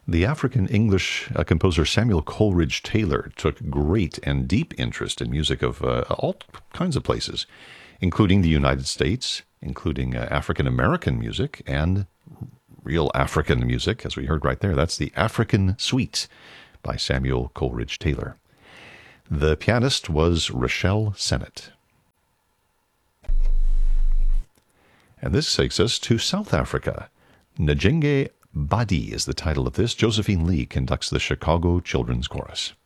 The African English composer Samuel Coleridge Taylor took great and deep interest in music of all kinds of places, including the United States, including African American music, and real African music, as we heard right there. That's the African Suite by Samuel Coleridge Taylor. The pianist was Rochelle Sennett. And this takes us to South Africa. Njenge Badi is the title of this. Josephine Lee conducts the Chicago Children's Chorus.